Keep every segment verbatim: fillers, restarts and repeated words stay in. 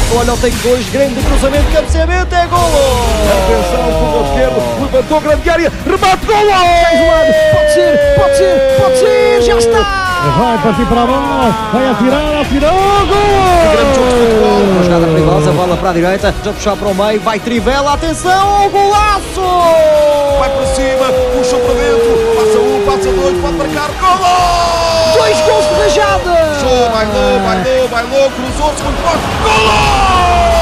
olha, tem dois, grande cruzamento, cabeceamento, é golo! Atenção, pelo esquerdo, levantou grande área, remate, golo! Pode ser, pode ser, pode ser, já está! Vai partir para a bola, vai atirar, atirou, Que grande jogo de futebol, gol! uma jogada perigosa, bola para a direita, já puxar para o meio, vai Trivela, atenção, golaço! Vai para cima, puxa para dentro, passa um, passa dois, pode marcar, golo! Dois gols de rajada! Show, bailou, bailou, bailou, cruzou, segundo posto, golo!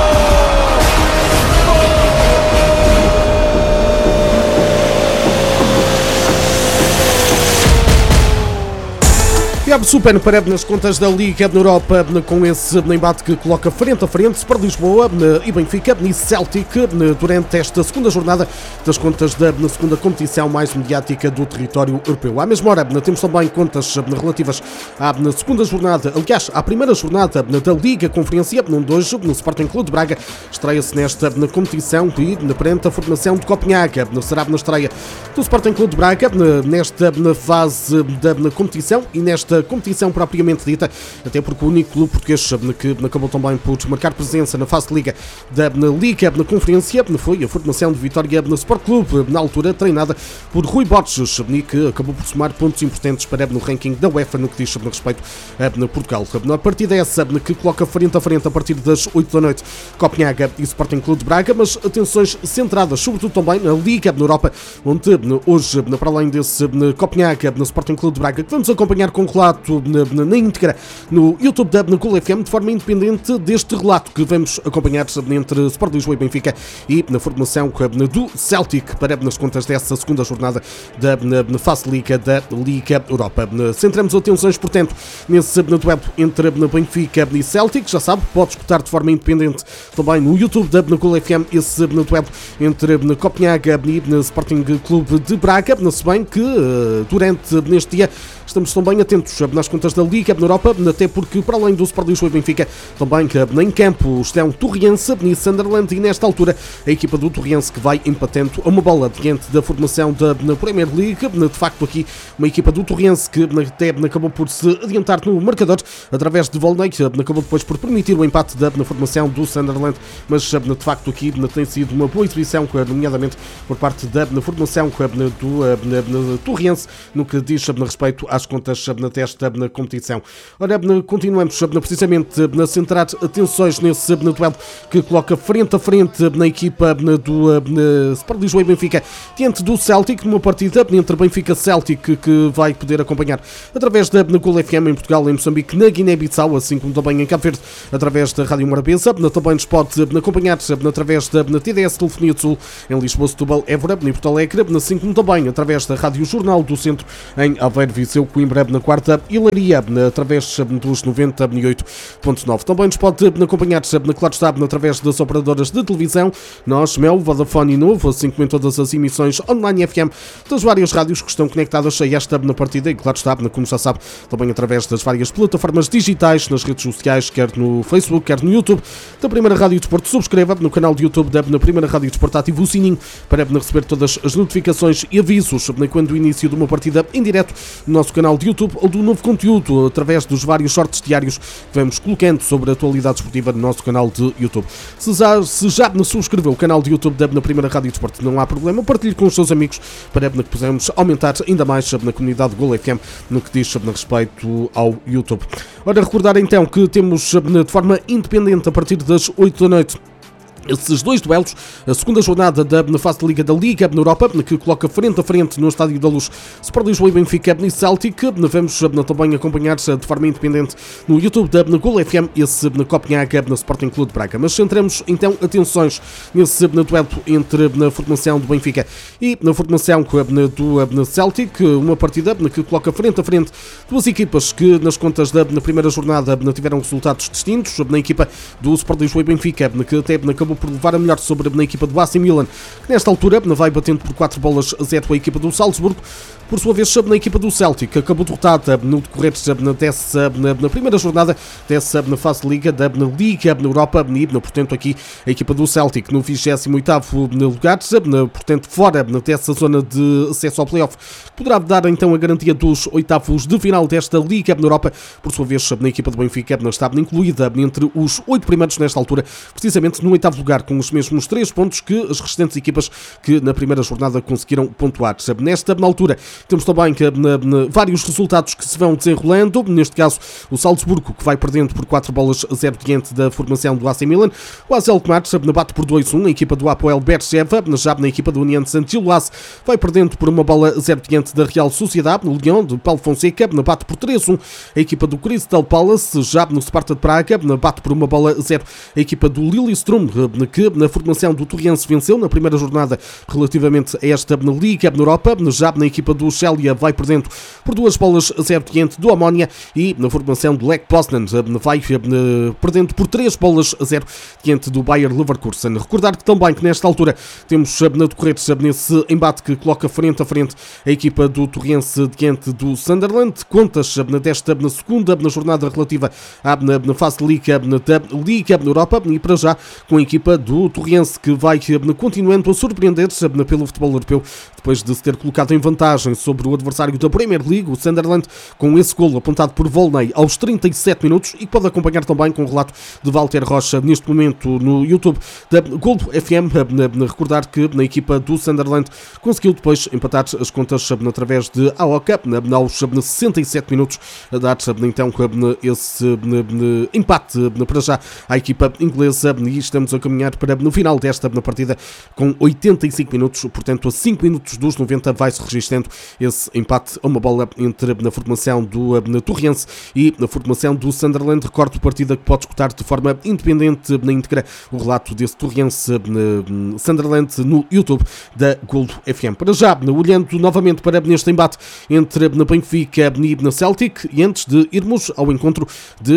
E abre-se o pano para nas contas da Liga na Europa com esse embate que coloca frente a frente para Lisboa e Benfica e Celtic durante esta segunda jornada das contas da segunda competição mais mediática do território europeu. À mesma hora temos também contas relativas à segunda jornada, aliás, à primeira jornada da Liga Conferência, onde hoje no Sporting Clube de Braga estreia-se nesta competição e perante a formação de Copenhaga. Será na estreia do Sporting Clube de Braga nesta fase da competição e nesta competição propriamente dita, até porque o único clube português que acabou também por marcar presença na fase de Liga da Liga na Conferência foi a formação de Vitória no Sport Clube, na altura treinada por Rui Borges, que acabou por somar pontos importantes para no ranking da UEFA no que diz sobre respeito a Portugal. A partida essa que coloca frente a frente a partir das oito da noite Copenhaga e Sporting Clube de Braga, mas atenções centradas sobretudo também na Liga na Europa, onde hoje, para além desse Copenhaga no Sporting Clube de Braga, que vamos acompanhar com relato Na, na íntegra no YouTube da Gol F M de forma independente deste relato que vamos acompanhar entre Sport Lisboa e Benfica e na formação do Celtic para nas contas dessa segunda jornada da na fase Liga da Liga Europa. Centramos atenções, portanto, nesse duelo entre Benfica e Celtic. Já sabe, pode escutar de forma independente também no YouTube da Gol F M esse duelo entre Copenhaga e Sporting Clube de Braga, se bem que durante neste dia estamos também atentos nas contas da Liga na Europa, até porque, para além do Sport Lisboa e Benfica, também em campo estão Torriense e Sunderland, e nesta altura a equipa do Torriense que vai empatando a uma bola diante da formação da na Premier League. De facto, aqui uma equipa do Torriense que até acabou por se adiantar no marcador através de Volney, que acabou depois por permitir o empate da na formação do Sunderland, mas de facto aqui tem sido uma boa exibição, nomeadamente por parte da na formação do Torriense, no que diz a respeito às contas na testa na competição. Ora, continuamos precisamente a centrar atenções nesse duelo que coloca frente a frente na equipa do Sport Lisboa e Benfica diante do Celtic, numa partida entre Benfica e Celtic que vai poder acompanhar através da Gol F M em Portugal, em Moçambique, na Guiné-Bissau, assim como também em Cabo Verde, através da Rádio Morabeza. Também nos pode acompanhar através da T D S Telefonia do Sul em Lisboa, Setúbal, Évora e Porto Alegre, assim como também através da Rádio Jornal do Centro em Aveiro, Viseu, Coimbra, na Quarta e Leiria, através dos noventa e oito ponto nove. Também nos pode acompanhar, claro está, através das operadoras de televisão, nós, Mel, Vodafone e Novo, assim como em todas as emissões online F M das várias rádios que estão conectadas a esta na partida e, claro está, como já sabe, também através das várias plataformas digitais, nas redes sociais, quer no Facebook, quer no YouTube da Primeira Rádio Desporto. Subscreva no canal de YouTube da Primeira Rádio Desporto, ative o sininho para receber todas as notificações e avisos quando o início de uma partida em direto no nosso canal de YouTube ou do novo conteúdo através dos vários shorts diários que vamos colocando sobre a atualidade esportiva no nosso canal de YouTube. Se já, se já subscreveu o canal de YouTube da Primeira Rádio Desporto, não há problema, partilhe com os seus amigos para que possamos aumentar ainda mais na comunidade Gol F M no que diz a respeito ao YouTube. Ora, recordar então que temos de forma independente a partir das oito da noite esses dois duelos, a segunda jornada da fase de Liga da Liga na Europa, que coloca frente a frente no Estádio da Luz Sport Lisboa e Benfica e Celtic. Vamos também acompanhar-se de forma independente no YouTube da Gol F M, esse na Copenhaga, na Sporting Clube de Braga. Mas centramos então atenções nesse duelo entre a formação do Benfica e na formação do Celtic, uma partida que coloca frente a frente duas equipas que nas contas da primeira jornada tiveram resultados distintos. Na equipa do Sport Lisboa e Benfica, que até acabou acabou por levar a melhor sobre na equipa do A C Milan, que nesta altura vai batendo por quatro bolas a zero a equipa do Salzburgo. Por sua vez, na equipa do Celtic, acabou derrotada no decorrer dessa, na, na primeira jornada dessa na fase de Liga, da na Liga na Europa, e, portanto, aqui a equipa do Celtic no vigésimo oitavo lugar, portanto, fora dessa zona de acesso ao playoff, poderá dar então a garantia dos oitavos de final desta Liga na Europa. Por sua vez, na equipa do Benfica estava incluída entre os oito primeiros nesta altura, precisamente no oitavo lugar, com os mesmos três pontos que as restantes equipas que na primeira jornada conseguiram pontuar. Nesta na altura, temos também que, na, na, vários resultados que se vão desenrolando. Neste caso, o Salzburgo, que vai perdendo por quatro bolas a zero diante da formação do A C Milan. O A Z Alkmaar bate por dois a um, a equipa do Apoel Beersheva. Já na equipa do União de Saint-Gilloise, vai perdendo por uma bola a zero diante da Real Sociedade. No Lyon, de Paulo Fonseca, bate por três a um, a equipa do Crystal Palace. Já no Sparta de Praga, bate por uma bola a zero a equipa do Lillestrøm, que na formação do Torriense venceu na primeira jornada relativamente a esta na Liga na Europa. Já na equipa do Shelia vai perdendo por duas bolas a zero diante do Amónia, e na formação do Lech Poznan vai perdendo por três bolas a zero diante do Bayer Leverkusen. Recordar que também que nesta altura temos na decorrer nesse embate que coloca frente a frente a equipa do Torriense diante do Sunderland. Contas desta na segunda na jornada relativa à na fase de Liga da Liga na Europa, e para já com a equipa do Torriense, que vai continuando a surpreender pelo futebol europeu depois de se ter colocado em vantagem sobre o adversário da Premier League, o Sunderland, com esse golo apontado por Volney aos trinta e sete minutos, e que pode acompanhar também com o relato de Walter Rocha neste momento no YouTube da Globo F M. Recordar que na equipa do Sunderland conseguiu depois empatar as contas através de Aoka aos sessenta e sete minutos, a dar então esse empate para já à equipa inglesa, e estamos a caminhar para no final desta partida com oitenta e cinco minutos, portanto a cinco minutos dos noventa vai-se registrando esse empate a uma bola entre na formação do na Torriense e na formação do Sunderland. Recordo partida que pode escutar de forma independente na íntegra o relato desse Torriense Sunderland no YouTube da Gold F M. Para já, olhando novamente para neste embate entre na Benfica e na Celtic, e antes de irmos ao encontro de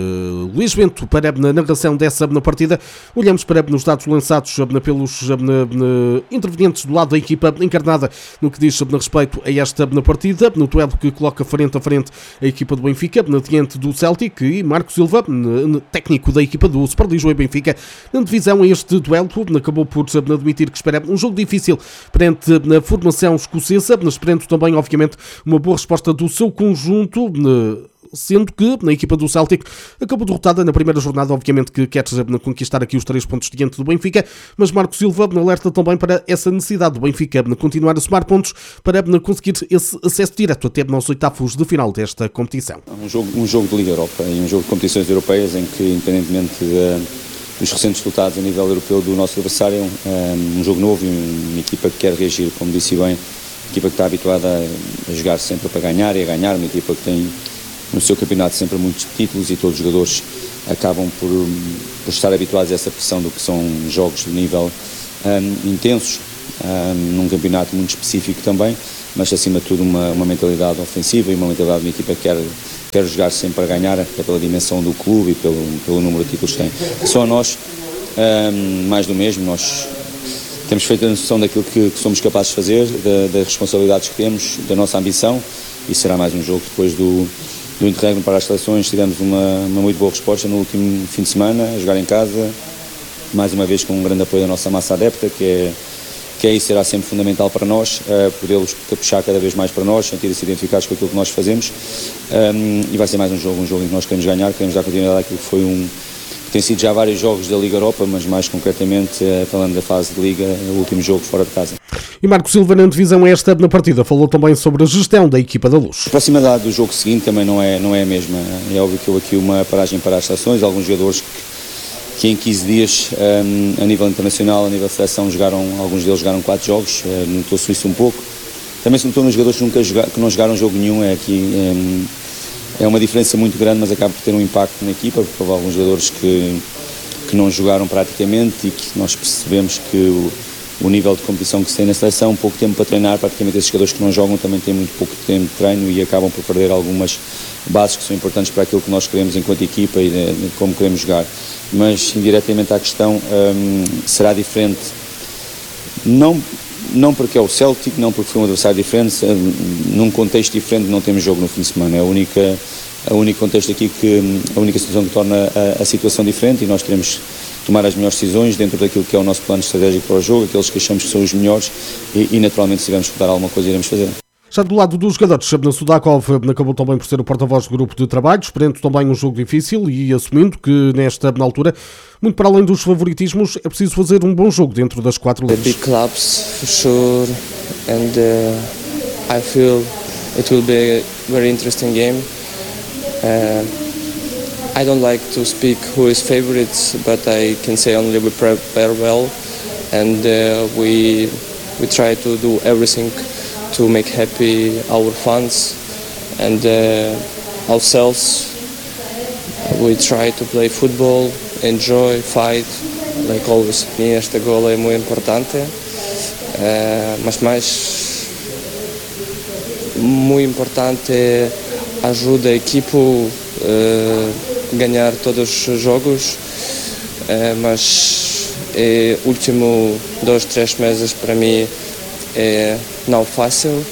Luís Bento para a narração dessa partida, olhamos para os dados lançados pelos intervenientes do lado da equipa encarnada no que diz a respeito a esta partida, no duelo que coloca frente a frente a equipa do Benfica diante do Celtic, e Marco Silva, técnico da equipa do Sport Lisboa e Benfica, na divisão a este duelo, acabou por admitir que espera um jogo difícil perante a formação escocesa, esperando também, obviamente, uma boa resposta do seu conjunto, sendo que na equipa do Celtic acabou derrotada na primeira jornada, obviamente que quer conquistar aqui os três pontos diante do Benfica, mas Marco Silva alerta também para essa necessidade do Benfica continuar a somar pontos para conseguir esse acesso direto até aos oitavos de final desta competição. Um jogo, um jogo de Liga Europa e um jogo de competições europeias em que, independentemente de, dos recentes resultados a nível europeu do nosso adversário, é um, um jogo novo e uma equipa que quer reagir, como disse bem, uma equipa que está habituada a, a jogar sempre para ganhar e a ganhar, uma equipa que tem no seu campeonato sempre muitos títulos, e todos os jogadores acabam por, por estar habituados a essa pressão do que são jogos de nível um, intensos, um, num campeonato muito específico também, mas acima de tudo uma, uma mentalidade ofensiva e uma mentalidade de uma equipa que quer, quer jogar sempre para ganhar, até pela dimensão do clube e pelo, pelo número de títulos que tem. Só nós, um, mais do mesmo, nós temos feito a noção daquilo que, que somos capazes de fazer, da, das responsabilidades que temos, da nossa ambição, e será mais um jogo depois do do interregno para as seleções. Tivemos uma, uma muito boa resposta no último fim de semana, a jogar em casa, mais uma vez com um grande apoio da nossa massa adepta, que é, que é isso, será sempre fundamental para nós, uh, podê-los puxar cada vez mais para nós, sentir-se identificados com aquilo que nós fazemos, um, e vai ser mais um jogo, um jogo em que nós queremos ganhar, queremos dar continuidade àquilo que foi um, que tem sido já vários jogos da Liga Europa, mas mais concretamente, uh, falando da fase de Liga, o último jogo fora de casa. E Marco Silva, na divisão esta na partida, falou também sobre a gestão da equipa da Luz. A proximidade do jogo seguinte também não é, não é a mesma. É óbvio que houve aqui uma paragem para as seleções, alguns jogadores que, que em quinze dias, um, a nível internacional, a nível de seleção, jogaram, alguns deles jogaram quatro jogos, uh, notou-se isso um pouco. Também se notou nos jogadores que, nunca joga, que não jogaram jogo nenhum, é aqui um, é uma diferença muito grande, mas acaba por ter um impacto na equipa, porque houve alguns jogadores que, que não jogaram praticamente e que nós percebemos que o o nível de competição que se tem na seleção, pouco tempo para treinar, praticamente esses jogadores que não jogam também têm muito pouco tempo de treino e acabam por perder algumas bases que são importantes para aquilo que nós queremos enquanto equipa e de, de como queremos jogar. Mas indiretamente à questão, um, será diferente, não, não porque é o Celtic, não porque foi um adversário diferente, um, num contexto diferente não temos jogo no fim de semana, é a única, a única contexto aqui que, a única situação que torna a, a situação diferente e nós teremos tomar as melhores decisões dentro daquilo que é o nosso plano estratégico para o jogo, aqueles que achamos que são os melhores e, e naturalmente se tivermos que dar alguma coisa iremos fazer. Já do lado dos jogadores, Sudakov acabou também por ser o porta-voz do grupo de trabalho, esperando também um jogo difícil e assumindo que nesta altura, muito para além dos favoritismos, é preciso fazer um bom jogo dentro das quatro linhas. Big clubs, for sure, and uh, I feel it will be a very interesting game. Uh, I don't like to speak who is favorites, but I can say only we prepare well, and uh, we we try to do everything to make happy our fans and uh, ourselves. We try to play football, enjoy, fight, like always. Para mim esta gola é muito importante, uh, mas mais muito importante ajuda a equipa a ganhar todos os jogos, uh, mas é último dois, três meses para mim é não fácil,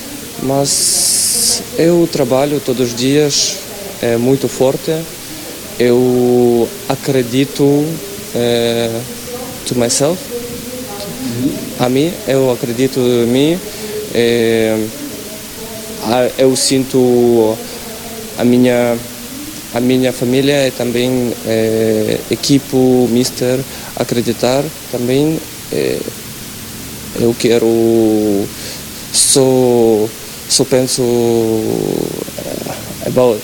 mas eu trabalho todos os dias, é muito forte, eu acredito uh, to myself, a mim, eu acredito em mim, é, eu sinto a minha a minha família e também é, equipe, mister, acreditar também. É, eu quero só só penso about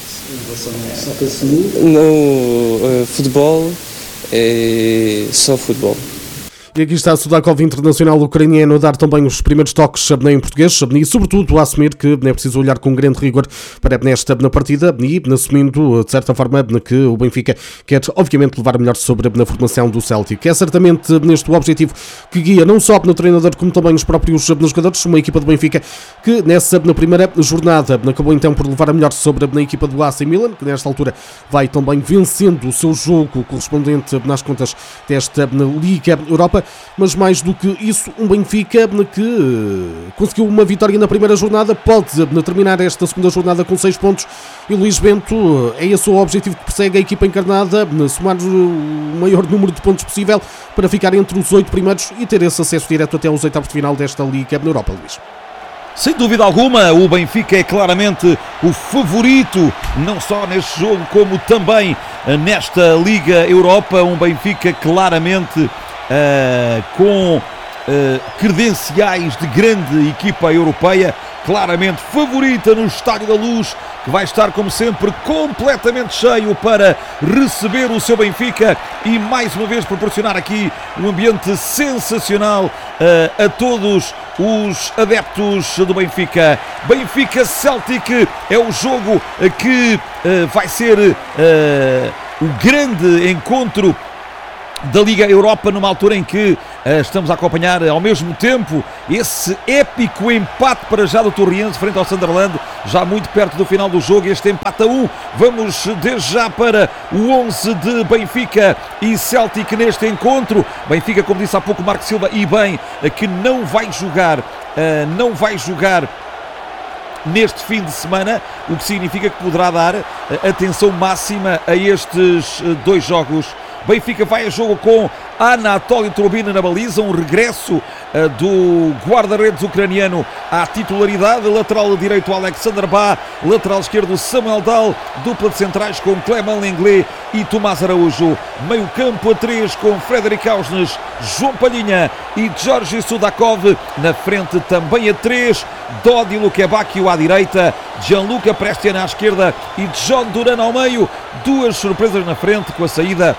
no futebol e só futebol. E aqui está Sudakov, internacional ucraniano, a dar também os primeiros toques em português e, sobretudo, a assumir que é preciso olhar com grande rigor para nesta na partida e assumindo, de certa forma, que o Benfica quer, obviamente, levar melhor sobre na formação do Celtic. É certamente neste o objetivo que guia não só no treinador, como também os próprios jogadores, uma equipa do Benfica que, nessa na primeira jornada, acabou então por levar a melhor sobre na equipa do A C Milan, que nesta altura vai também vencendo o seu jogo correspondente nas contas desta Liga Europa. Mas mais do que isso, um Benfica que conseguiu uma vitória na primeira jornada, pode terminar esta segunda jornada com seis pontos e Luís Bento é esse o objetivo que persegue a equipa encarnada, somar o maior número de pontos possível para ficar entre os oito primeiros e ter esse acesso direto até aos oitavos de final desta Liga na Europa, Luís. Sem dúvida alguma, o Benfica é claramente o favorito, não só neste jogo como também nesta Liga Europa, um Benfica claramente Uh, com uh, credenciais de grande equipa europeia, claramente favorita no Estádio da Luz, que vai estar, como sempre, completamente cheio para receber o seu Benfica e, mais uma vez, proporcionar aqui um ambiente sensacional uh, a todos os adeptos do Benfica. Benfica Celtic é o jogo que uh, vai ser uh, o grande encontro da Liga Europa, numa altura em que uh, estamos a acompanhar ao mesmo tempo esse épico empate para já do Torriense frente ao Sunderland, já muito perto do final do jogo, este empate a um. Vamos desde já para o onze de Benfica e Celtic neste encontro. Benfica, como disse há pouco Marco Silva, e bem, que não vai jogar, uh, não vai jogar neste fim de semana, o que significa que poderá dar uh, atenção máxima a estes uh, dois jogos. Benfica vai a jogo com Anatoly Trubin na baliza, um regresso uh, do guarda-redes ucraniano à titularidade. Lateral direito Alexander Ba, lateral esquerdo Samuel Dahl, dupla de centrais com Clément Lenglet e Tomás Araújo. Meio campo a três com Frederic Ausnes, João Palhinha e Georgi Sudakov. Na frente também a três, Dodi Lukebakio à direita, Gianluca Prestian à esquerda e John Duran ao meio. Duas surpresas na frente com a saída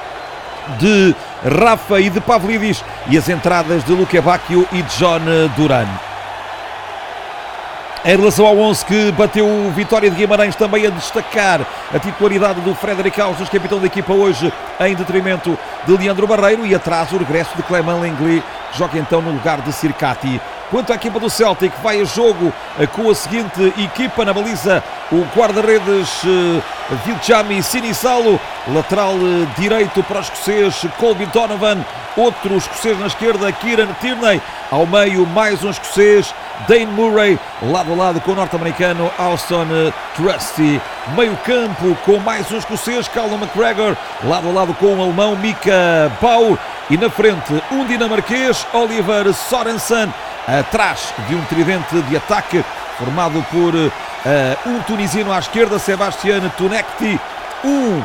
de Rafa e de Pavlidis e as entradas de Lukebakio e John Duran. Em relação ao onze que bateu Vitória de Guimarães, também a destacar a titularidade do Frederic Ausnes, capitão da equipa hoje, em detrimento de Leandro Barreiro, e atrás o regresso de Clément Lenglet, que joga então no lugar de Sirkati. Quanto à equipa do Celtic, vai a jogo com a seguinte equipa: na baliza o guarda-redes Viljami Sinisalo, lateral direito para o escocês Colby Donovan, outro escocês na esquerda, Kieran Tierney, ao meio mais um escocês, Dane Murray, lado a lado com o norte-americano Auston Trusty, meio campo com mais um escocês, Callum McGregor, lado a lado com o alemão Mika Bauer, e na frente um dinamarquês, Oliver Sorensen, atrás de um tridente de ataque formado por uh, um tunisino à esquerda, Sebastian Tunekti, um,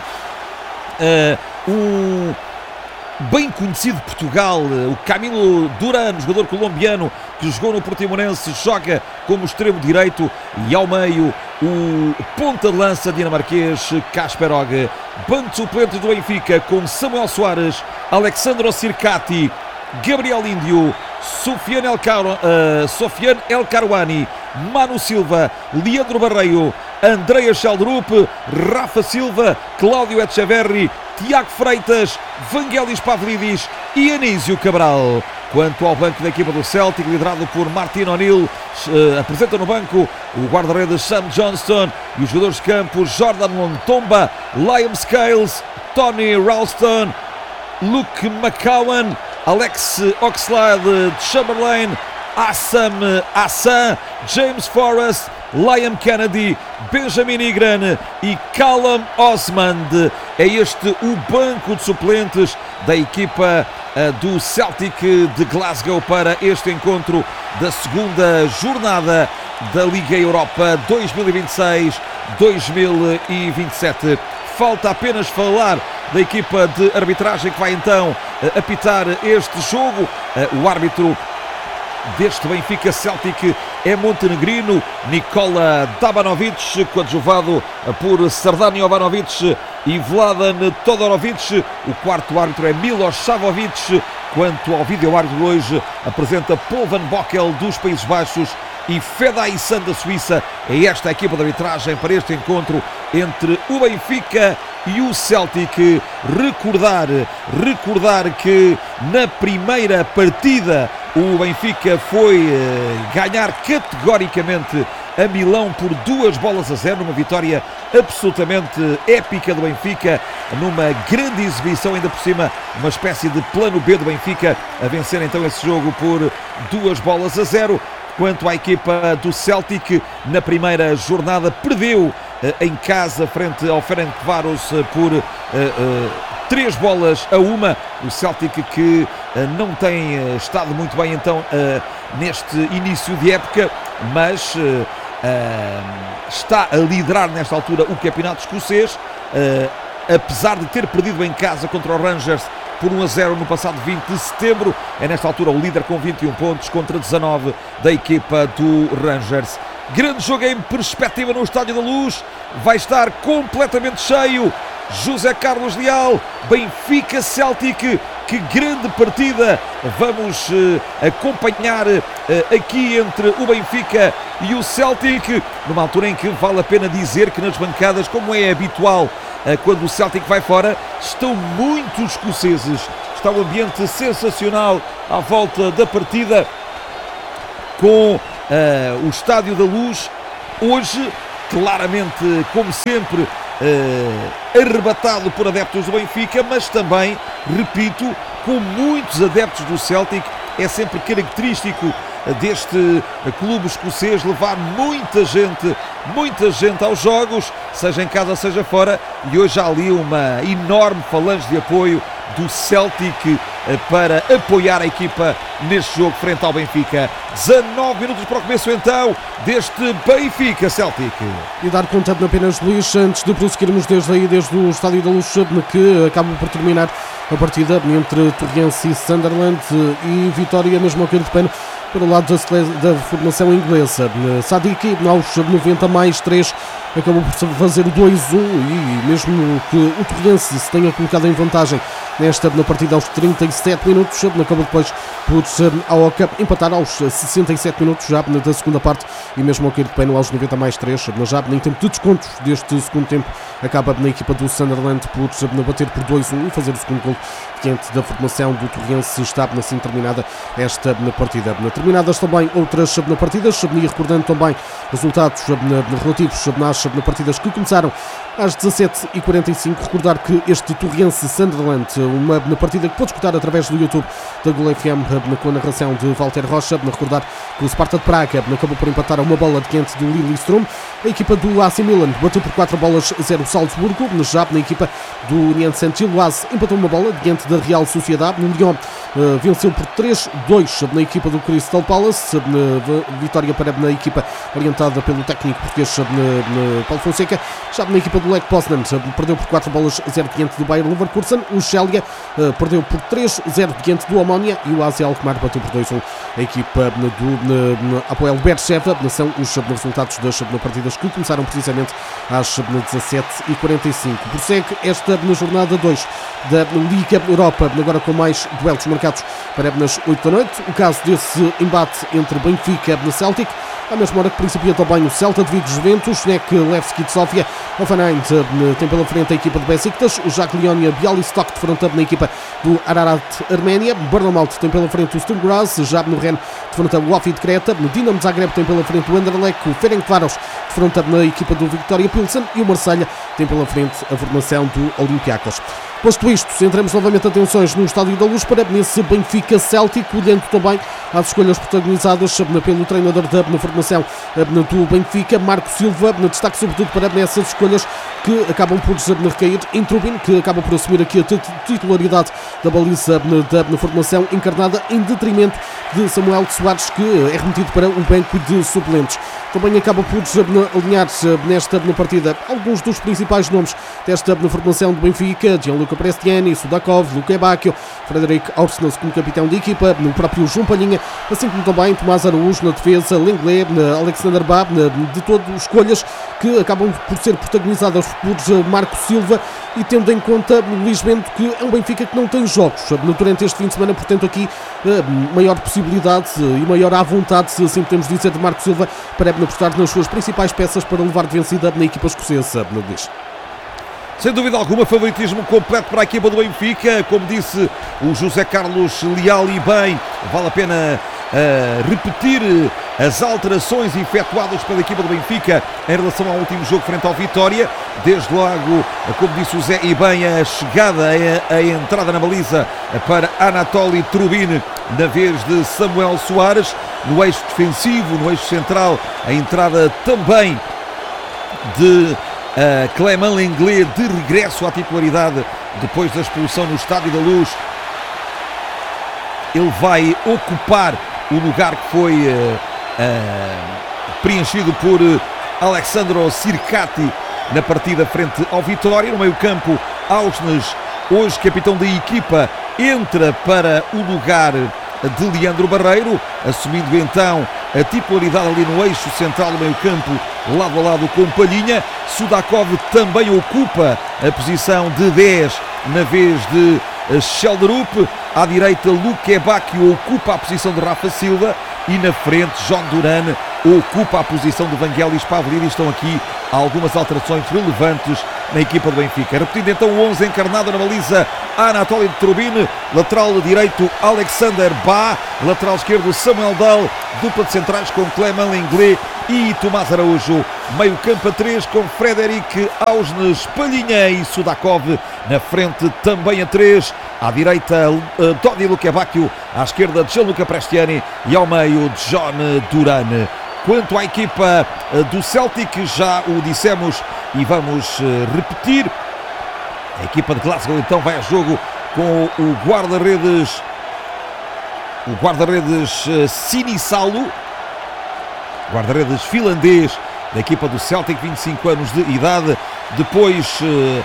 uh, um bem conhecido de Portugal, o Camilo Duran, jogador colombiano que jogou no Portimonense, joga como extremo direito, e ao meio o ponta de lança dinamarquês Kasper Og. Banco de suplentes do Benfica com Samuel Soares, Alexandro Sirkati, Gabriel Índio, Sofiane El, uh, Sofiane El Karouani, Manu Silva, Leandro Barreiro, Andreas Sheldrup, Rafa Silva, Cláudio Echeverri, Tiago Freitas, Vangelis Pavlidis e Anísio Cabral. Quanto ao banco da equipa do Celtic, liderado por Martin O'Neill, uh, apresenta no banco o guarda-redes Sam Johnston e os jogadores de campo Jordan Lontomba, Liam Scales, Tony Ralston, Luke McCowan, Alex Oxlade-Chamberlain, Assam Hassan, James Forrest, Liam Kennedy, Benjamin Igran e Callum Osmond. É este o banco de suplentes da equipa uh, do Celtic de Glasgow para este encontro da segunda jornada da Liga Europa dois mil e vinte e seis dois mil e vinte e sete. Falta apenas falar da equipa de arbitragem que vai então uh, apitar este jogo. Uh, o árbitro deste Benfica Celtic é montenegrino, Nikola Dabanovic, coadjuvado por Sardar Jovanovic e Vladan Todorovic. O quarto árbitro é Milos Savovic. Quanto ao vídeo árbitro hoje, apresenta Paul Van Bockel dos Países Baixos e Fedai San da Suíça. É esta a equipa de arbitragem para este encontro entre o Benfica e o Celtic. Recordar, recordar que na primeira partida o Benfica foi uh, ganhar categoricamente a Milão por duas bolas a zero, numa vitória absolutamente épica do Benfica, numa grande exibição, ainda por cima uma espécie de plano B do Benfica, a vencer então esse jogo por duas bolas a zero. Quanto à equipa do Celtic, na primeira jornada perdeu uh, em casa frente ao Ferencváros uh, por uh, uh, três bolas a uma. O Celtic que uh, não tem uh, estado muito bem então uh, neste início de época, mas uh, uh, está a liderar nesta altura o campeonato escocês, uh, apesar de ter perdido em casa contra o Rangers por um a zero no passado vinte de setembro. É nesta altura o líder com vinte e um pontos contra dezanove da equipa do Rangers. Grande jogo em perspectiva no Estádio da Luz, vai estar completamente cheio. José Carlos Leal, Benfica Celtic, que grande partida vamos uh, acompanhar uh, aqui entre o Benfica e o Celtic, numa altura em que vale a pena dizer que nas bancadas, como é habitual uh, quando o Celtic vai fora, estão muitos escoceses. Está um ambiente sensacional à volta da partida, com uh, o Estádio da Luz hoje claramente, como sempre, Uh, arrebatado por adeptos do Benfica, mas também, repito, com muitos adeptos do Celtic. É sempre característico deste clube escocês levar muita gente, muita gente aos jogos, seja em casa, seja fora, e hoje há ali uma enorme falange de apoio do Celtic para apoiar a equipa neste jogo frente ao Benfica. dezanove minutos para o começo então deste Benfica Celtic. E dar conta apenas, Luís, antes de prosseguirmos desde aí, desde o Estádio da Luz, que acaba por terminar a partida entre Torrense e Sunderland, e vitória mesmo ao canto de pano para o lado da, da formação inglesa. Sadiki, aos noventa mais três, acabou por fazer o dois a um, e mesmo que o Torrense se tenha colocado em vantagem nesta na partida aos trinta e sete minutos, acabou depois por a Oca empatar aos sessenta e sete minutos já da segunda parte e mesmo ao cair de pênalti aos noventa mais três, já em tempo de descontos deste segundo tempo, acaba na equipa do Sunderland por bater por dois a um e fazer o segundo gol diante da formação do Torrense. Está assim terminada esta partida. Terminadas também outras partidas, e recordando também resultados relativos nas partidas que começaram às dezassete e quarenta e cinco, recordar que este Torrense Sunderland, uma partida que pode escutar através do YouTube da Gol F M com a narração de Walter Rocha, recordar que o Sparta de Praga acabou por empatar a uma bola diante do Lillestrøm, a equipa do A C Milan bateu por quatro bolas a zero Salzburgo, já na equipa do União Saint-Gilloise empatou uma bola diante da Real Sociedade, no Lyon uh, venceu por três a dois na equipa do Crystal Palace, uh, vitória para na equipa orientada pelo técnico português uh, Paulo Fonseca. Já na equipa do Lech Poznan uh, perdeu por quatro bolas a zero diante do Bayer Leverkusen, o Schalke uh, perdeu por três a zero diante do Omonia e o A Z Alkmaar bateu por dois a um a equipa uh, do uh, Apoel Beersheva. São os uh, resultados das uh, partidas que começaram precisamente às uh, dezassete e quarenta e cinco. Prossegue esta na jornada dois da Liga Europa, agora com mais duelos marcados para as oito da noite. O caso desse embate entre Benfica e Celtic, à mesma hora que principia também o Celta de Vigo Juventus, Nek Levski de Sofia, Hoffenheim tem pela frente a equipa de Besiktas, o Jagiellonia Bialystok defrontando na equipa do Ararat Arménia, Bournemouth tem pela frente o Sturm Graz, já no Rennes defrontando o Ofi de Creta, no Dinamo Zagreb tem pela frente o Anderlecht, o Ferencváros defrontando na equipa do Victoria Pilsen e o Marselha tem pela frente a formação do Olympiacos. Posto isto, centramos novamente atenções no Estádio da Luz para nesse Benfica Celtic, olhando também às escolhas protagonizadas pelo treinador da formação do Benfica, Marco Silva, destaque sobretudo para nessas escolhas que acabam por recair em Trubin, que acaba por assumir aqui a titularidade da baliza da formação encarnada em detrimento de Samuel Soares, que é remetido para o banco de suplentes. Também acaba por alinhar nesta partida alguns dos principais nomes desta formação do Benfica, Gianluca Prestiani, Sudakov, Luque Bacchio, Frederic Orsnes como capitão de equipa, no próprio João Palhinha, assim como também Tomás Araújo na defesa, Lenglet, Alexander Bab, de todas escolhas que acabam por ser protagonizadas por Marco Silva e tendo em conta Luís Bento, que é um Benfica que não tem jogos durante este fim de semana, portanto aqui maior possibilidade e maior à vontade, se assim podemos dizer, de Marco Silva para apostar nas suas principais peças para levar de vencida na equipa escocesa. Sem dúvida alguma, favoritismo completo para a equipa do Benfica, como disse o José Carlos Leal, e bem, vale a pena uh, repetir as alterações efetuadas pela equipa do Benfica em relação ao último jogo frente ao Vitória. Desde logo, como disse o Zé, e bem, a chegada, a, a entrada na baliza para Anatoly Trubin na vez de Samuel Soares, no eixo defensivo, no eixo central, a entrada também de Uh, Clément Lenglet, de regresso à titularidade depois da expulsão no Estádio da Luz. Ele vai ocupar o lugar que foi uh, uh, preenchido por uh, Alexandro Sirkati na partida frente ao Vitória. No meio campo, Ausnes, hoje capitão da equipa, entra para o lugar de Leandro Barreiro, assumindo então a titularidade ali no eixo central do meio campo, lado a lado com Palhinha. Sudakov também ocupa a posição de dez na vez de Schelderup. À direita, Luque Bacchio ocupa a posição de Rafa Silva e na frente, John Duran ocupa a posição de Vangelis Pavlidis. Estão aqui algumas alterações relevantes na equipa do Benfica. Repetindo então o onze encarnado na baliza, Anatoly Trubin, lateral direito Alexander Bá, lateral esquerdo Samuel Dahl, dupla de centrais com Clément Lenglet e Tomás Araújo, meio campo a três com Frederic Ausnes, Palhinha e Sudakov, na frente também a três, à direita uh, Dodi Luque Bacchio, à esquerda Gianluca Prestiani e ao meio John Duran. Quanto à equipa uh, do Celtic, já o dissemos e vamos uh, repetir, a equipa de Glasgow então vai a jogo com o guarda-redes o guarda-redes uh, Sinisalo, guarda-redes finlandês da equipa do Celtic, vinte e cinco anos de idade. Depois uh,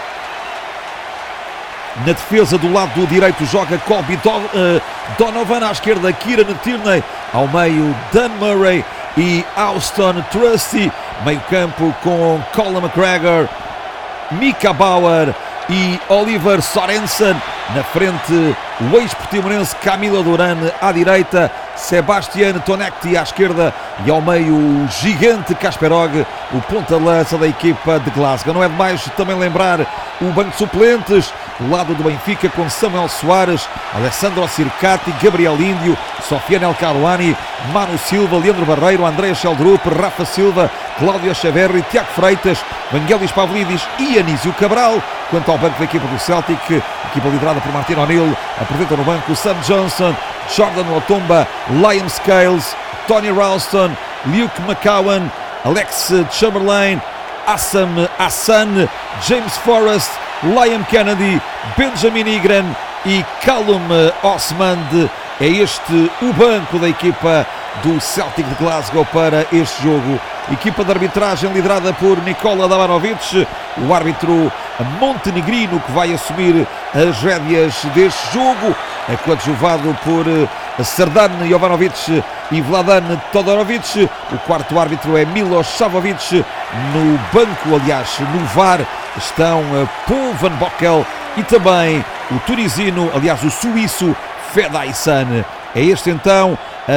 na defesa do lado do direito joga Colby Don, uh, Donovan, à esquerda Kieran Tierney, ao meio Dan Murray e Auston Trusty, meio campo com Colin McGregor, Mika Bauer e Oliver Sorensen. Na frente, o ex-portimonense Camilo Duran à direita, Sebastian Tonecti à esquerda e ao meio o gigante Kasperog, o ponta-lança da equipa de Glasgow. Não é demais também lembrar o banco de suplentes, do lado do Benfica com Samuel Soares, Alessandro Circati, Gabriel Índio, Sofiane El Karouani, Manu Silva, Leandro Barreiro, André Sheldrup, Rafa Silva, Cláudio Echeverri, Tiago Freitas, Vangelis Pavlidis e Anísio Cabral. Quanto ao banco da equipa do Celtic, equipa liderada por Martin O'Neill, apresenta no banco Sam Johnson, Jordan Otomba, Liam Scales, Tony Ralston, Luke McCowan, Alex Chamberlain, Assam Hassan, James Forrest, Liam Kennedy, Benjamin Igran e Callum Osmond. É este o banco da equipa do Celtic de Glasgow para este jogo. Equipa de arbitragem liderada por Nikola Damanovic, o árbitro montenegrino que vai assumir as rédeas deste jogo, coadjuvado por Sardan Jovanovic e Vladan Todorovic. O quarto árbitro é Milos Savovic. No banco, aliás, no V A R, estão Paul Van Bockel e também o tunisino, aliás, o suíço Fedai San. É este então,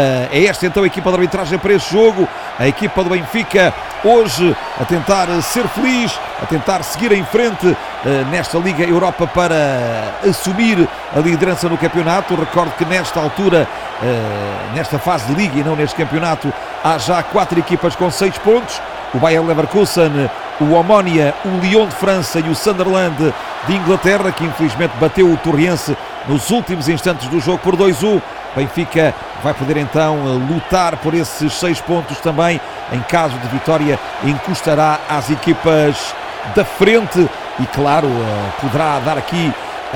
é esta então a equipa de arbitragem para este jogo. A equipa do Benfica hoje a tentar ser feliz, a tentar seguir em frente nesta Liga Europa para assumir a liderança no campeonato. Recordo que nesta altura, nesta fase de Liga e não neste campeonato, há já quatro equipas com seis pontos. O Bayer Leverkusen, o Omonia, o Lyon de França e o Sunderland de Inglaterra, que infelizmente bateu o Torriense nos últimos instantes do jogo por dois a um. Benfica vai poder então lutar por esses seis pontos também. Em caso de vitória, encostará às equipas da frente e, claro, poderá dar aqui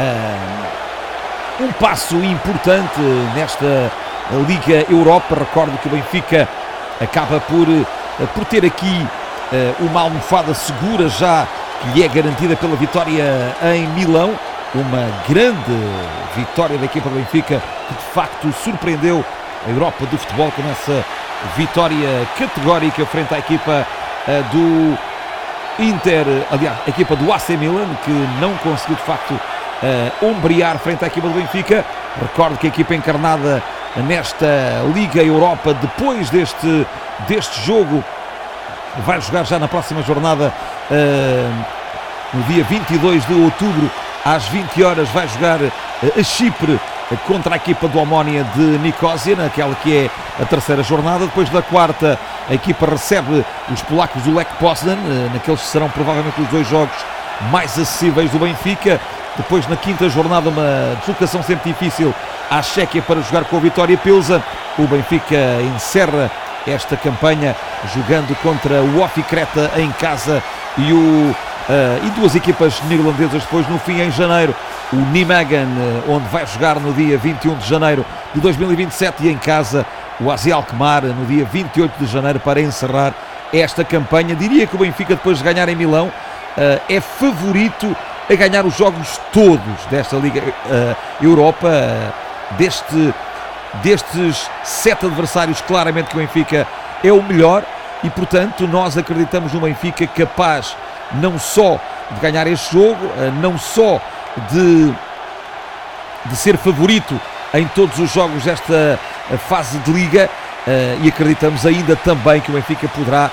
um passo importante nesta Liga Europa. Recordo que o Benfica acaba por, por ter aqui uma almofada segura já, que lhe é garantida pela vitória em Milão. Uma grande vitória da equipa do Benfica, que de facto surpreendeu a Europa do futebol com essa vitória categórica frente à equipa do Inter, aliás, a equipa do A C Milan, que não conseguiu de facto ombrear frente à equipa do Benfica. Recordo que a equipa encarnada nesta Liga Europa, depois deste, deste jogo, vai jogar já na próxima jornada, no dia vinte e dois de outubro, às vinte horas, vai jogar a Chipre contra a equipa do Omonia de Nicosia, naquela que é a terceira jornada. Depois da quarta, a equipa recebe os polacos do Lech Poznan, naqueles que serão provavelmente os dois jogos mais acessíveis do Benfica. Depois, na quinta jornada, uma deslocação sempre difícil à Chequia para jogar com o Vitória Pilsen. O Benfica encerra esta campanha jogando contra o Ofi Creta em casa e o Uh, e duas equipas neerlandesas depois no fim, em janeiro, o Nijmegen, uh, onde vai jogar no dia vinte e um de janeiro de dois mil e vinte e sete, e em casa o A Z Alkmaar no dia vinte e oito de janeiro para encerrar esta campanha. Diria que o Benfica, depois de ganhar em Milão, uh, é favorito a ganhar os jogos todos desta Liga uh, Europa, uh, deste, destes sete adversários. Claramente que o Benfica é o melhor e, portanto, nós acreditamos no Benfica capaz não só de ganhar este jogo, não só de, de ser favorito em todos os jogos desta fase de Liga, e acreditamos ainda também que o Benfica poderá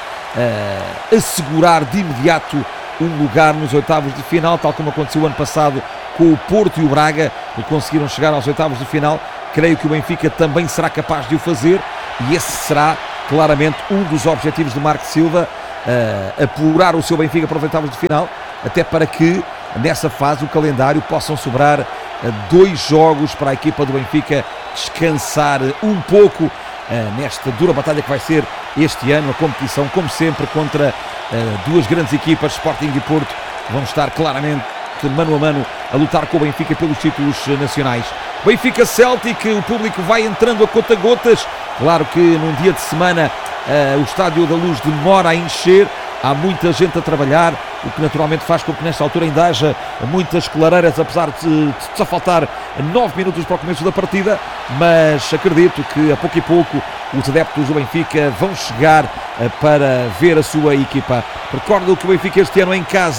assegurar de imediato um lugar nos oitavos de final, tal como aconteceu o ano passado com o Porto e o Braga, que conseguiram chegar aos oitavos de final. Creio que o Benfica também será capaz de o fazer, e esse será claramente um dos objetivos de Marco Silva, Uh, apurar o seu Benfica para os oitavos de final, até para que nessa fase o calendário possam sobrar uh, dois jogos para a equipa do Benfica descansar um pouco uh, nesta dura batalha que vai ser este ano, a competição, como sempre, contra uh, duas grandes equipas, Sporting e Porto, que vão estar claramente mano a mano a lutar com o Benfica pelos títulos nacionais. Benfica Celtic, o público vai entrando a conta-gotas. Claro que num dia de semana uh, o Estádio da Luz demora a encher, há muita gente a trabalhar, o que naturalmente faz com que nesta altura ainda haja muitas clareiras, apesar de, de só faltar nove minutos para o começo da partida, mas acredito que a pouco e pouco os adeptos do Benfica vão chegar uh, para ver a sua equipa. Recordo que o Benfica este ano em casa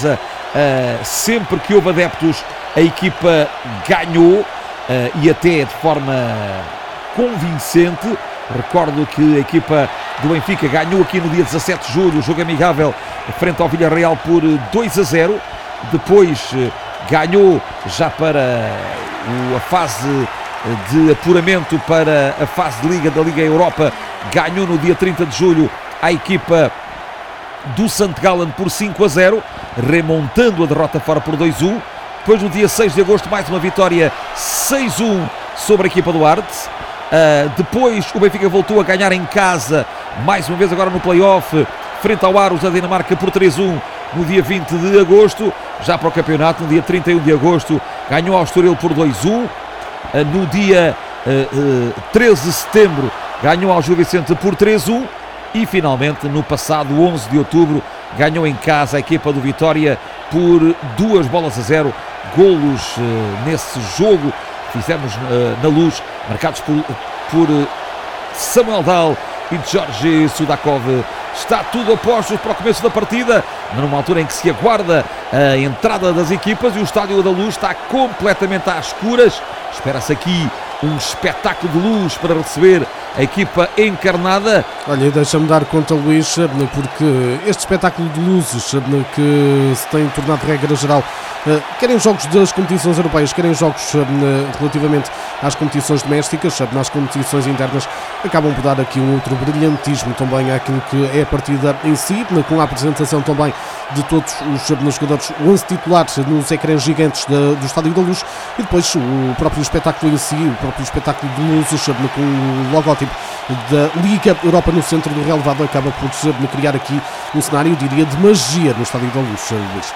Uh, sempre que houve adeptos, a equipa ganhou, uh, e até de forma convincente. Recordo que a equipa do Benfica ganhou aqui no dia dezassete de julho, o jogo amigável frente ao Villarreal por dois a zero. Depois uh, ganhou já para uh, a fase de apuramento para a fase de Liga da Liga Europa. Ganhou no dia trinta de julho a equipa do Sant Gallen por cinco a zero, remontando a derrota fora por dois a um. Depois no dia seis de agosto mais uma vitória seis a um sobre a equipa do Artes. Uh, depois o Benfica voltou a ganhar em casa, mais uma vez agora no play-off, frente ao Aros da Dinamarca por três a um no dia vinte de agosto. Já para o campeonato, no dia trinta e um de agosto, ganhou ao Estoril por dois a um. Uh, no dia uh, uh, treze de setembro, ganhou ao Gil Vicente por três a um. E finalmente, no passado onze de outubro, ganhou em casa a equipa do Vitória por duas bolas a zero. Golos uh, nesse jogo fizemos uh, na Luz, marcados por, por uh, Samuel Dahl e Jorge Sudakov. Está tudo a postos para o começo da partida, numa altura em que se aguarda a entrada das equipas e o Estádio da Luz está completamente às escuras. Espera-se aqui um espetáculo de luz para receber a equipa encarnada. Olha, deixa-me dar conta, Luís, porque este espetáculo de luzes que se tem tornado regra geral, querem jogos das competições europeias, querem jogos relativamente às competições domésticas, nas competições internas, acabam por dar aqui um outro brilhantismo também àquilo que é a partida em si, com a apresentação também de todos os jogadores onze titulares nos ecrãs gigantes do Estádio da Luz, e depois o próprio espetáculo em si, o próprio espetáculo de luzes com o logótipo da Liga Europa no centro do relevado, acaba por criar aqui um cenário, eu diria, de magia no Estádio da Luz, Luís.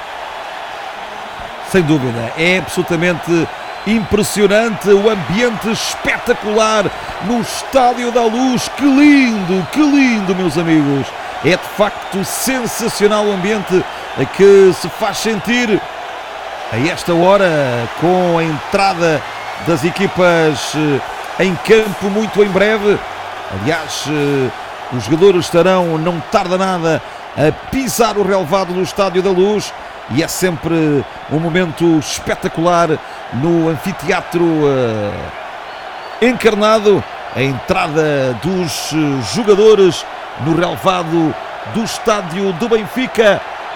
Sem dúvida, é absolutamente impressionante, o ambiente espetacular no Estádio da Luz. Que lindo, que lindo, meus amigos. É de facto sensacional o ambiente que se faz sentir a esta hora, com a entrada das equipas em campo muito em breve. Aliás, os jogadores estarão, não tarda nada, a pisar o relevado do Estádio da Luz, e é sempre um momento espetacular no anfiteatro uh, encarnado, a entrada dos jogadores no relevado do Estádio do Benfica.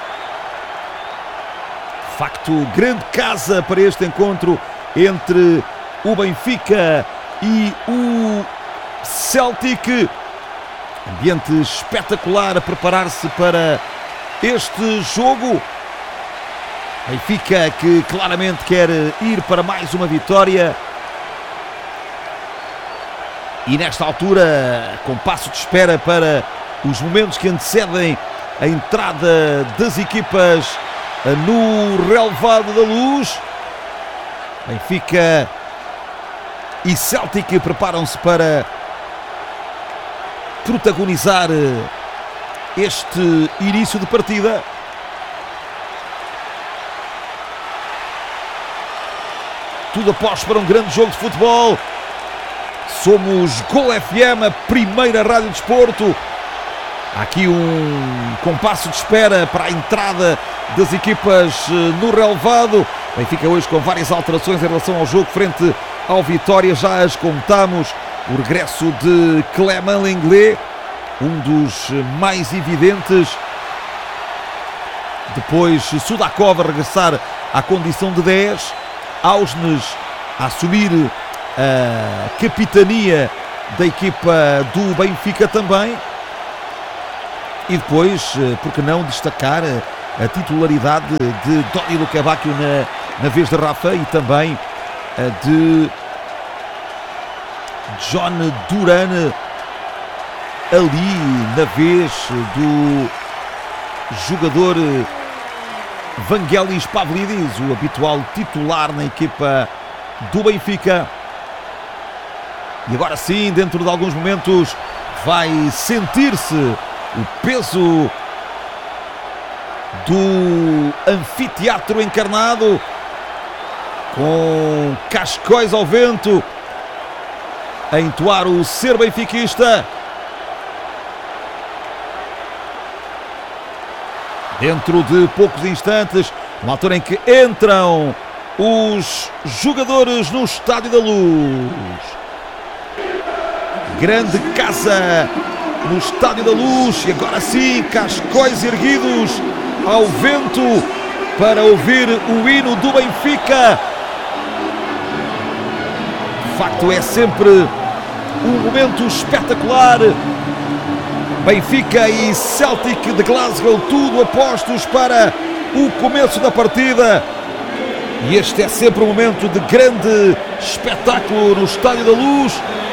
De facto, grande casa para este encontro entre o Benfica e o Celtic. Ambiente espetacular a preparar-se para este jogo. Benfica que claramente quer ir para mais uma vitória. E nesta altura, com passo de espera para os momentos que antecedem a entrada das equipas no relevado da Luz, Benfica e Celtic preparam-se para protagonizar este início de partida. Tudo após para um grande jogo de futebol. Somos Gol F M, a primeira rádio de desporto. Há aqui um compasso de espera para a entrada das equipas no relevado. Benfica hoje com várias alterações em relação ao jogo frente ao Vitória. Já as contamos. O regresso de Clément Lenglet, um dos mais evidentes. Depois Sudakov a regressar à condição de dez. Ausnes a assumir a capitania da equipa do Benfica também. E depois, por que não destacar a titularidade de Dodi Lukebakio na, na vez de Rafa, e também a de John Duran ali na vez do jogador Vangelis Pavlidis, o habitual titular na equipa do Benfica. E agora sim, dentro de alguns momentos, vai sentir-se o peso do anfiteatro encarnado, com cascóis ao vento, a entoar o ser benfiquista. Dentro de poucos instantes, na altura em que entram os jogadores no Estádio da Luz. Grande casa no Estádio da Luz, e agora sim, cascóis erguidos ao vento para ouvir o hino do Benfica. De facto, é sempre um momento espetacular. Benfica e Celtic de Glasgow, tudo apostos para o começo da partida. E este é sempre um momento de grande espetáculo no Estádio da Luz,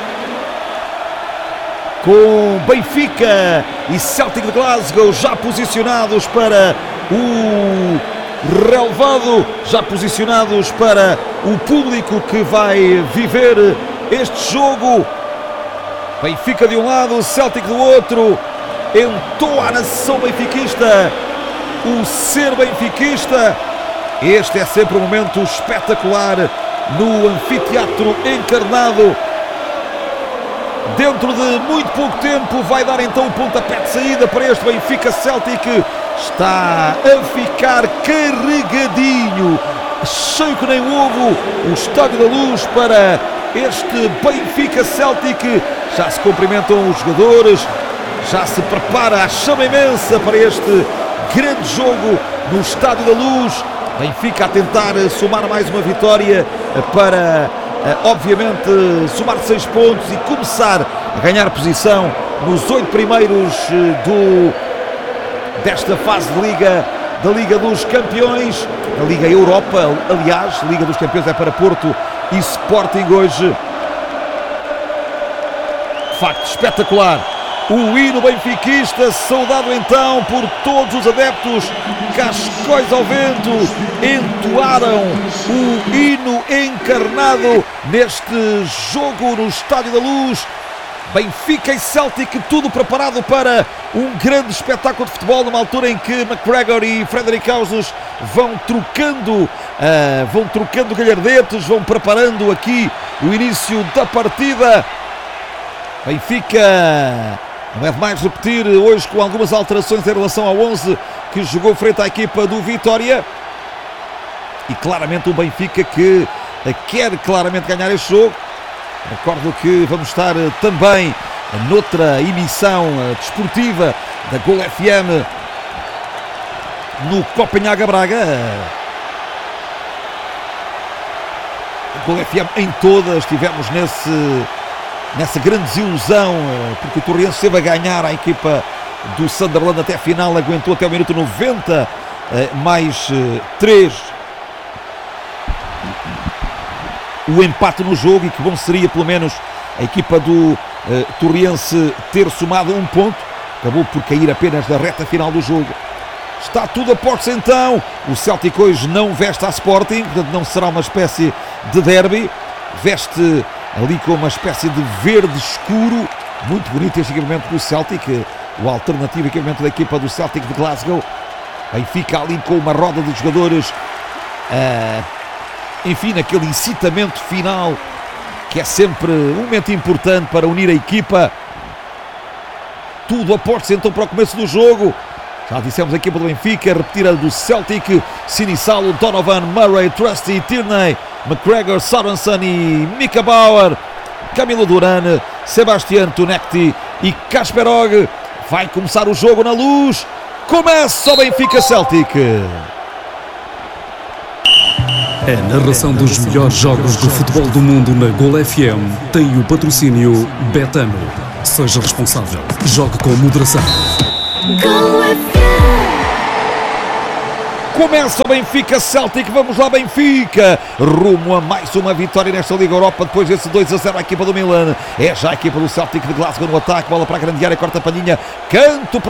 com Benfica e Celtic de Glasgow já posicionados para o relevado, já posicionados para o público que vai viver este jogo. Benfica de um lado, Celtic do outro. Entoa a nação benfiquista o ser benfiquista. Este é sempre um momento espetacular no anfiteatro encarnado. Dentro de muito pouco tempo vai dar então o pontapé de saída para este Benfica Celtic. Está a ficar carregadinho, cheio que nem ovo, o Estádio da Luz para este Benfica Celtic. Já se cumprimentam os jogadores, já se prepara a chama imensa para este grande jogo no Estádio da Luz. Benfica a tentar somar mais uma vitória para, obviamente, somar seis pontos e começar a ganhar posição nos oito primeiros do, desta fase de Liga, da Liga dos Campeões, da Liga Europa, aliás. Liga dos Campeões é para Porto e Sporting hoje. De facto, espetacular o hino benfiquista, saudado então por todos os adeptos. Cascóis ao vento entoaram o hino encarnado neste jogo no Estádio da Luz. Benfica e Celtic, tudo preparado para um grande espetáculo de futebol, numa altura em que McGregor e Frederic Hausos vão trocando, uh, vão trocando galhardetes, vão preparando aqui o início da partida. Benfica, não é demais repetir, hoje com algumas alterações em relação ao onze que jogou frente à equipa do Vitória. E claramente o Benfica que quer claramente ganhar este jogo. Recordo que vamos estar também noutra emissão desportiva da Gol F M no Copenhaga Braga. A Gol F M em todas, estivemos nesse, nessa grande desilusão, porque o Torrense esteve a ganhar a equipa do Sunderland até a final, aguentou até o minuto noventa, mais três. O empate no jogo, e que bom seria pelo menos a equipa do uh, Torrense ter somado um ponto. Acabou por cair apenas da reta final do jogo. Está tudo a postos então. O Celtic hoje não veste a Sporting, portanto não será uma espécie de derby. Veste ali com uma espécie de verde escuro. Muito bonito este equipamento do Celtic, o alternativo equipamento da equipa do Celtic de Glasgow. Aí fica ali com uma roda de jogadores, uh, enfim, naquele incitamento final, que é sempre um momento importante para unir a equipa. Tudo a postos então para o começo do jogo. Já dissemos a equipa do Benfica, repetir a do Celtic: Sinisalo, Donovan, Murray, Trusty, Tierney, McGregor, Sorensen e Mika Bauer, Camilo Duran, Sebastian Tunekti e Kasperog. Vai começar o jogo na Luz. Começa o Benfica Celtic. A narração dos melhores jogos do futebol do mundo na Gol F M tem o patrocínio Betano. Seja responsável. Jogue com moderação. Gol F M. Começa o Benfica Celtic, vamos lá Benfica, rumo a mais uma vitória nesta Liga Europa, depois desse dois a zero à equipa do Milan. É já a equipa do Celtic de Glasgow no ataque, bola para a grande área, corta a palhinha, canto para